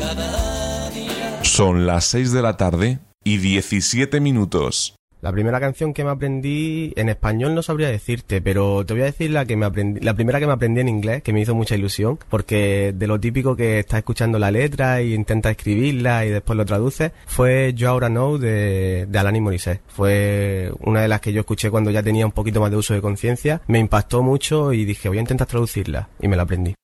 Son las 6 de la tarde y 17 minutos. La primera canción que me aprendí en español no sabría decirte, pero te voy a decir la primera que me aprendí en inglés, que me hizo mucha ilusión, porque de lo típico que estás escuchando la letra e intentas escribirla y después lo traduces, fue You Oughta Know de Alanis Morissette. Fue una de las que yo escuché cuando ya tenía un poquito más de uso de conciencia, me impactó mucho y dije voy a intentar traducirla y me la aprendí.